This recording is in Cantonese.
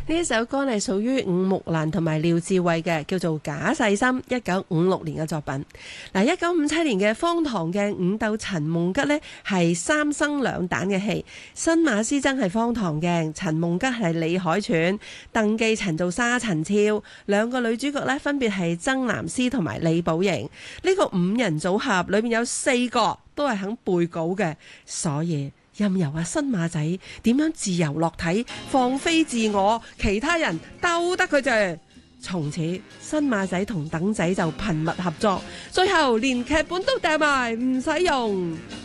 呢一首歌係屬於伍木蘭同埋廖智慧嘅，叫做《假細心》，1956年嘅作品。1957年嘅荒唐嘅伍鬥陳夢吉呢係三生兩旦嘅戲，新馬師曾係荒唐嘅，陳夢吉係李海泉，鄧寄塵做沙塵超，兩個女主角呢分別係曾南詩同埋李寶瑩。呢個五人組合裏面有4個都係肯背稿嘅，所以任由新馬仔點樣自由落體放飛自我，其他人兜得佢啫。從此新馬仔同鄧仔就頻密合作，最後連劇本都掟埋唔使用。